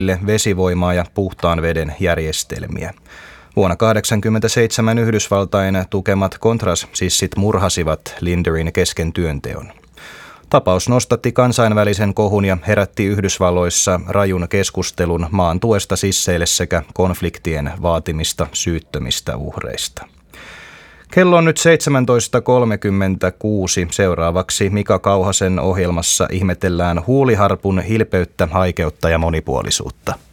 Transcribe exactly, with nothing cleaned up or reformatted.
vesivoimaa ja puhtaan veden järjestelmiä. Vuonna tuhatyhdeksänsataakahdeksankymmentäseitsemän Yhdysvaltain tukemat Contras-sissit murhasivat Linderin kesken työnteon. Tapaus nostatti kansainvälisen kohun ja herätti Yhdysvalloissa rajun keskustelun maan tuesta sisseille sekä konfliktien vaatimista syyttömistä uhreista. Kello on nyt seitsemäntoista kolmekymmentäkuusi. Seuraavaksi Mika Kauhasen ohjelmassa ihmetellään huuliharpun hilpeyttä, haikeutta ja monipuolisuutta.